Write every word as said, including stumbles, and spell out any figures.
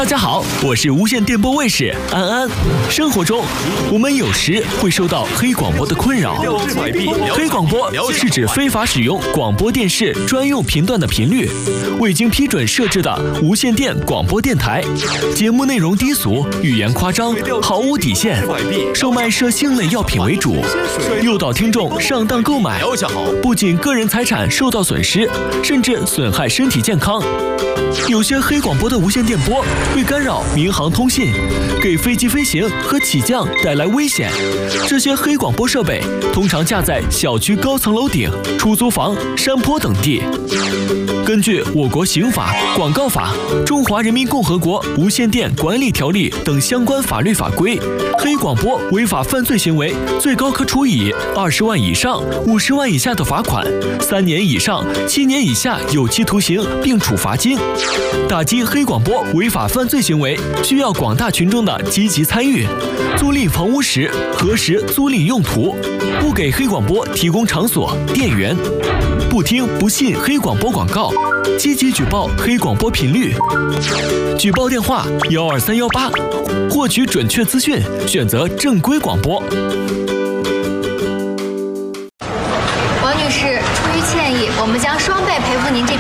大家好，我是无线电波卫士安安。生活中，我们有时会受到黑广播的困扰。黑广播是指非法使用广播电视专用频段的频率，未经批准设置的无线电广播电台。节目内容低俗，语言夸张，毫无底线，售卖涉性类药品为主，诱导听众上当购买，不仅个人财产受到损失，甚至损害身体健康。有些黑广播的无线电波会干扰民航通信，给飞机飞行和起降带来危险。这些黑广播设备通常架在小区高层楼顶、出租房、山坡等地。根据我国刑法、广告法、中华人民共和国无线电管理条例等相关法律法规，黑广播违法犯罪行为，最高可处以二十万以上五十万以下的罚款，三年以上七年以下有期徒刑，并处罚金。打击黑广播违法犯罪行为，需要广大群众的积极参与。租赁房屋时核实租赁用途，不给黑广播提供场所、电源，不听不信黑广播广告，积极举报黑广播频率。举报电话幺二三幺八，获取准确资讯，选择正规广播。 王女士，出于歉意，我们将收